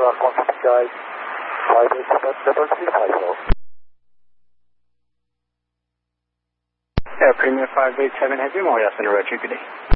contact guide 587-350. Air Premium 587 Heavy, Morias on the road, good day.